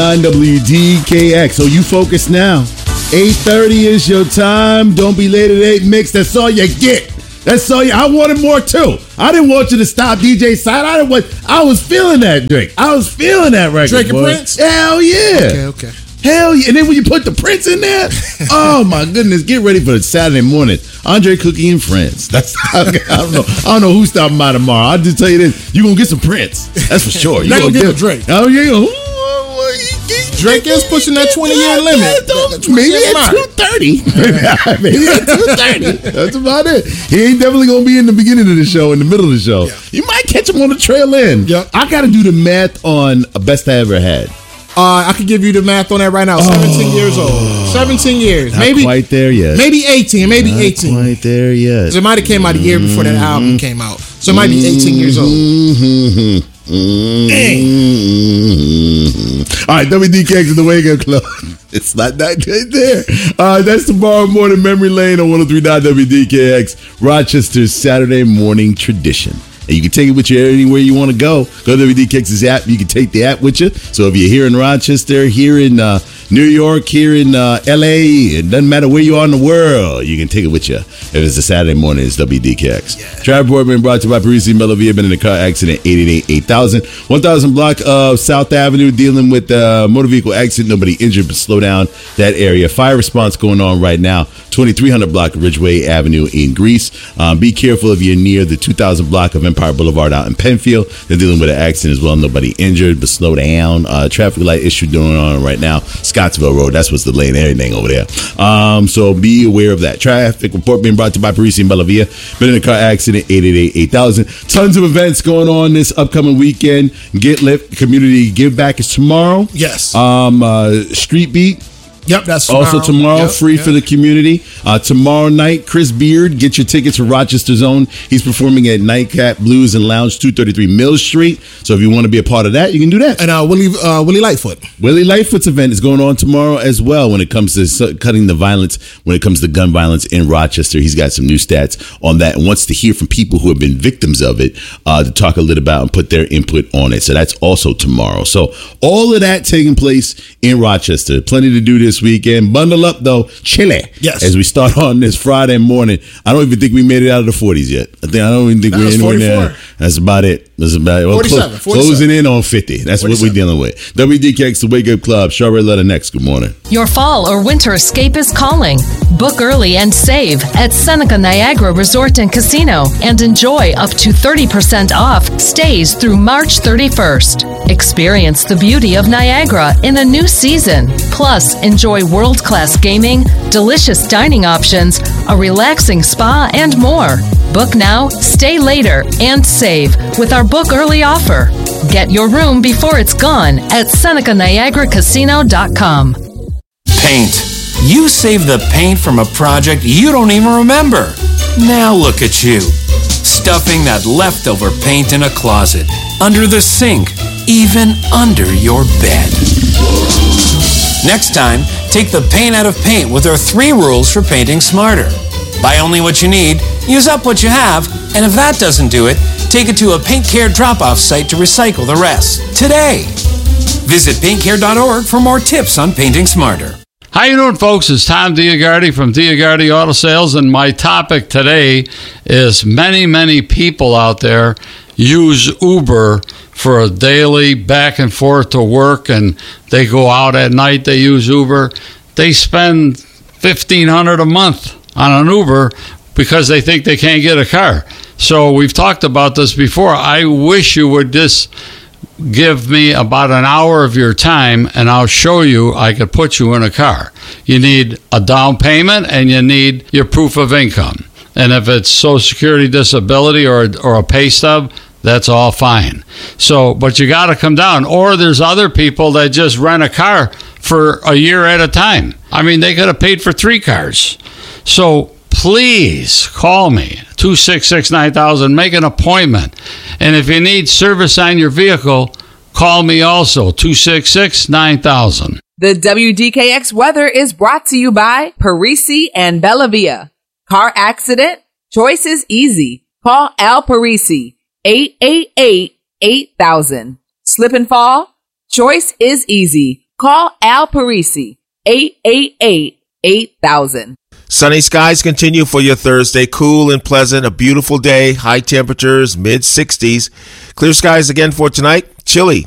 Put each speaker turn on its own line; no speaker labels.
103.9 WDKX. So you focus now. 8:30 is your time. Don't be late at 8 mix. That's all you get. That's all you. I wanted more too. I didn't want you to stop DJ Side. I was feeling that, Drake. I was feeling that record.
Drake and Prince?
Hell yeah.
Okay.
Hell yeah. And then when you put the Prince in there, oh my goodness, get ready for the Saturday morning. Andre Cookie and Friends. I don't know who's stopping by tomorrow. I'll just tell you this. You're going to get some Prince. That's for sure. You're
going to get Drake.
Oh, yeah.
Drake is pushing that 20-year limit.
Maybe at 2:30. Maybe at 2:30. That's about it. He ain't definitely going to be in the beginning of the show, in the middle of the show. Yeah. You might catch him on the trail end.
Yep.
I got to do the math on best I ever had.
I could give you the math on that right now. 17 years old. 17 years.
Not
maybe
quite there yet.
Maybe 18. Maybe
Not
18.
Quite there yet.
It might have came out a year before that album came out. So it might be 18 years old.
All right, WDKX is the Wake Up Club. It's not that good there. That's tomorrow morning, Memory Lane on 103.9 WDKX, Rochester's Saturday morning tradition. And you can take it with you anywhere you want to go. Go to WDKX's app. You can take the app with you. So if you're here in Rochester, here in New York, here in L.A., it doesn't matter where you are in the world, you can take it with you. If it's a Saturday morning, it's WDKX. Yeah. Traffic report been brought to you by Parisi Melavia. Been in a car accident, 888-8000. 1000 block of South Avenue, dealing with motor vehicle accident. Nobody injured, but slow down that area. Fire response going on right now. 2300 block of Ridgeway Avenue in Greece. Be careful if you're near the 2000 block of Empire Boulevard out in Penfield. They're dealing with an accident as well. Nobody injured, but slow down. Traffic light issue going on right now. Scottsville Road. That's what's delaying everything over there. So be aware of that. Traffic report being brought to you by Parisi and Bellavia. Been in a car accident, 888-8000. Tons of events going on this upcoming weekend. Get Lit Community Give Back is tomorrow.
Yes.
Street Beat.
Yep, that's tomorrow.
Also tomorrow, free for the community. Tomorrow night, Chris Beard, get your tickets for Rochester Zone. He's performing at Nightcap Blues and Lounge, 233 Mill Street. So if you want to be a part of that, you can do that.
And Willie Lightfoot.
Willie Lightfoot's event is going on tomorrow as well when it comes to cutting the violence, when it comes to gun violence in Rochester. He's got some new stats on that and wants to hear from people who have been victims of it to talk a little about and put their input on it. So that's also tomorrow. So all of that taking place in Rochester. Plenty to do this weekend. Bundle up though, chilly.
Yes.
As we start on this Friday morning. I don't even think we made it out of the 40s yet. I don't even think we're anywhere near. That's about it. Well,
47.
Closing in on 50. That's 47. What we're dealing with. WDKX, the Wake Up Club. Strawberry Letter next. Good morning.
Your fall or winter escape is calling. Book early and save at Seneca Niagara Resort and Casino and enjoy up to 30% off stays through March 31st. Experience the beauty of Niagara in a new season. Plus, enjoy world-class gaming, delicious dining options, a relaxing spa, and more. Book now, stay later, and save with our book early offer. Get your room before it's gone at SenecaNiagaraCasino.com.
Paint. You saved the paint from a project you don't even remember. Now look at you. Stuffing that leftover paint in a closet, under the sink, even under your bed. Next time, take the paint out of paint with our 3 rules for painting smarter. Buy only what you need, use up what you have, and if that doesn't do it, take it to a Paint Care drop-off site to recycle the rest. Today. Visit paintcare.org for more tips on painting smarter.
How you doing, folks? It's Tom Diagardi from Diagardi Auto Sales, and my topic today is many people out there use Uber for a daily back and forth to work, and they go out at night, they use Uber. They spend $1,500 a month on an Uber because they think they can't get a car. So we've talked about this before. I wish you would just give me about an hour of your time and I'll show you I could put you in a car. You need a down payment and you need your proof of income. And if it's Social Security disability or a pay stub, that's all fine. So, but you got to come down. Or there's other people that just rent a car for a year at a time. I mean, they could have paid for 3 cars. So please call me, 266-9000, make an appointment. And if you need service on your vehicle, call me also, 266-9000.
The WDKX weather is brought to you by Parisi and Bellavia. Car accident? Choice is easy. Call Al Parisi, 888-8000. Slip and fall? Choice is easy. Call Al Parisi, 888-8000.
Sunny skies continue for your Thursday. Cool and pleasant, a beautiful day, high temperatures, mid-60s. Clear skies again for tonight. Chilly,